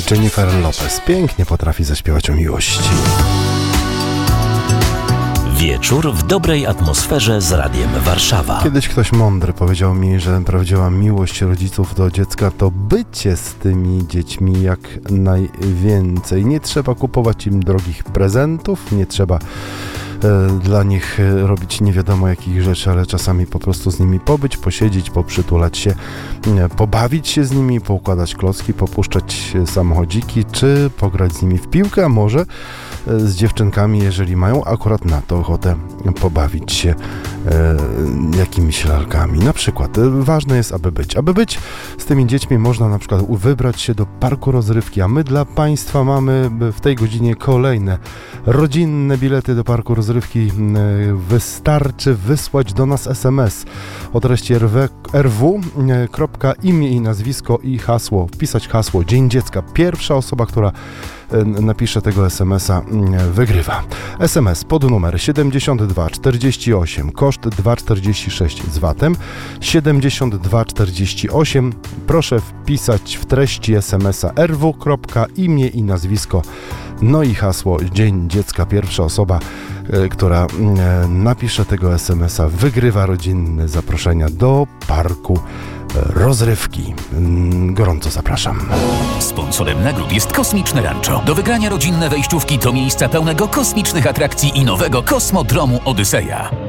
Jennifer Lopez pięknie potrafi zaśpiewać o miłości. Wieczór w dobrej atmosferze z Radiem Warszawa. Kiedyś ktoś mądry powiedział mi, że prawdziwa miłość rodziców do dziecka to bycie z tymi dziećmi jak najwięcej. Nie trzeba kupować im drogich prezentów, nie trzeba dla nich robić nie wiadomo jakich rzeczy, ale czasami po prostu z nimi pobyć, posiedzieć, poprzytulać się, pobawić się z nimi, poukładać klocki, popuszczać samochodziki, czy pograć z nimi w piłkę, a może z dziewczynkami, jeżeli mają akurat na to ochotę, pobawić się jakimiś lalkami. Na przykład ważne jest, aby być z tymi dziećmi. Można na przykład wybrać się do parku rozrywki, a my dla Państwa mamy w tej godzinie kolejne rodzinne bilety do parku rozrywki. Wystarczy wysłać do nas SMS o treści rw. Imię i nazwisko i hasło. Wpisać hasło Dzień Dziecka. Pierwsza osoba, która napisze tego SMS-a, wygrywa. SMS pod numer 7248, koszt 2,46 z VAT-em. 7248. Proszę wpisać w treści SMS-a rw. Imię i nazwisko, no i hasło Dzień Dziecka. Pierwsza osoba, która napisze tego SMS-a, wygrywa rodzinne zaproszenia do parku rozrywki. Gorąco zapraszam. Sponsorem nagród jest Kosmiczne Rancho. Do wygrania rodzinne wejściówki do miejsca pełnego kosmicznych atrakcji i nowego kosmodromu Odyseja.